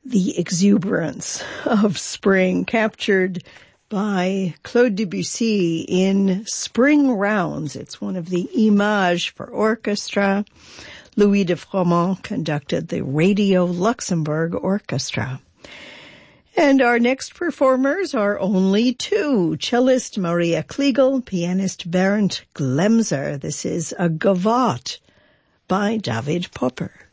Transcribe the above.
the exuberance of spring captured by Claude Debussy in Spring Rounds. It's one of the Images for orchestra. Louis de Froment conducted the Radio Luxembourg Orchestra. And our next performers are only two. Cellist Maria Kliegel, pianist Bernd Glemser. This is a Gavotte by David Popper.